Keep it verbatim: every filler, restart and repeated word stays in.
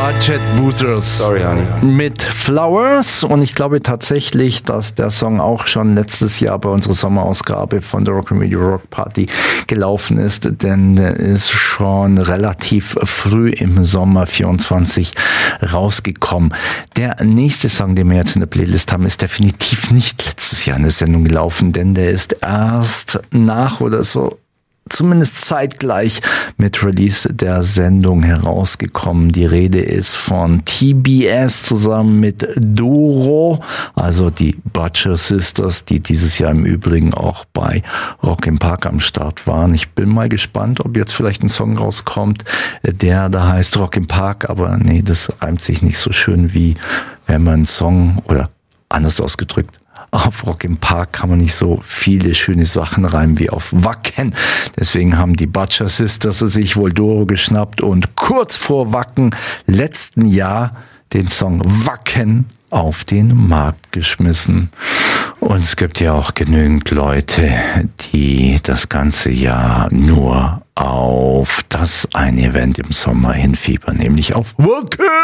Budget Boozers. Sorry, honey. Mit Flowers. Und ich glaube tatsächlich, dass der Song auch schon letztes Jahr bei unserer Sommerausgabe von der Rock'n'Radio Rock Party gelaufen ist, denn der ist schon relativ früh im Sommer vierundzwanzig rausgekommen. Der nächste Song, den wir jetzt in der Playlist haben, ist definitiv nicht letztes Jahr in der Sendung gelaufen, denn der ist erst nach oder so zumindest zeitgleich mit Release der Sendung herausgekommen. Die Rede ist von T B S zusammen mit Doro, also die Butcher Sisters, die dieses Jahr im Übrigen auch bei Rock im Park am Start waren. Ich bin mal gespannt, ob jetzt vielleicht ein Song rauskommt, der da heißt Rock im Park, aber nee, das reimt sich nicht so schön, wie wenn man einen Song, oder anders ausgedrückt, auf Rock im Park kann man nicht so viele schöne Sachen reimen wie auf Wacken. Deswegen haben die Butcher Sisters sich wohl Doro geschnappt und kurz vor Wacken letzten Jahr den Song Wacken auf den Markt geschmissen. Und es gibt ja auch genügend Leute, die das ganze Jahr nur auf das eine Event im Sommer hinfiebern, nämlich auf Wacken.